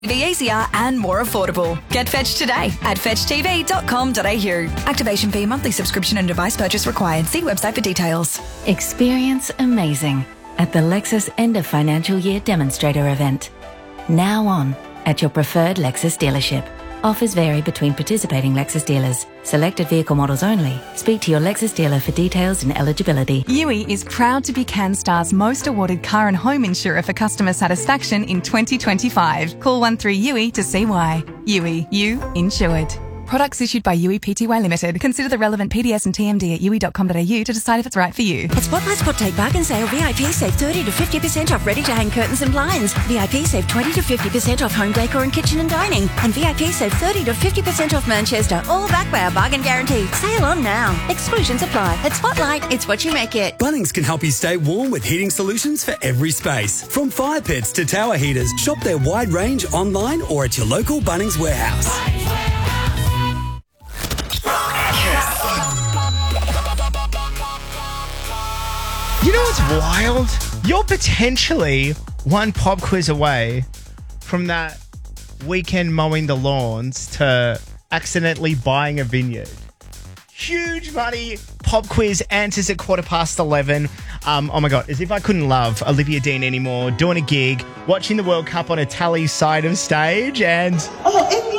Be easier and more affordable. Get Fetch today at fetchtv.com.au. Activation fee, monthly subscription and device purchase required. See website for details. Experience amazing at the Lexus End of Financial Year Demonstrator event. Now on at your preferred Lexus dealership. Offers vary between participating Lexus dealers. Selected vehicle models only. Speak to your Lexus dealer for details and eligibility. Yui is proud to be CanStar's most awarded car and home insurer for customer satisfaction in 2025. Call 13-YUI to see why. Yui, you insured. Products issued by Yui Pty Limited. Consider the relevant PDS and TMD at yui.com.au to decide if it's right for you. At Spotlight's Spot Take Bargain Sale, VIP save 30 to 50% off ready-to-hang curtains and blinds. VIP save 20 to 50% off home decor and kitchen and dining. And VIP save 30 to 50% off Manchester, all backed by our bargain guarantee. Sale on now. Exclusions apply. At Spotlight, it's what you make it. Bunnings can help you stay warm with heating solutions for every space. From fire pits to tower heaters, shop their wide range online or at your local Bunnings warehouse. You know what's wild? You're potentially one pop quiz away from that weekend mowing the lawns to accidentally buying a vineyard. Huge money. Pop quiz answers at 11:15. Oh my God, as if I couldn't love Olivia Dean anymore, doing a gig, watching the World Cup on Itali's side of stage and... Oh,